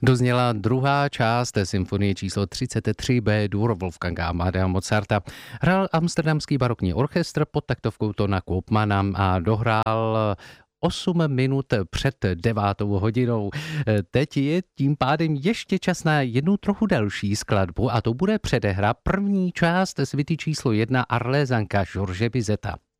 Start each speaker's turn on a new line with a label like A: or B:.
A: Dozněla druhá část symfonie číslo 33 B-dur Wolfganga Amadea Mozarta. Hrál Amsterdamský barokní orchestr pod taktovkou Tona Koopmana a dohrál 8 minut před 9. hodinou. Teď je tím pádem ještě čas na jednu trochu delší skladbu a to bude předehra první část svity číslo 1 Arlézanka George Bizeta.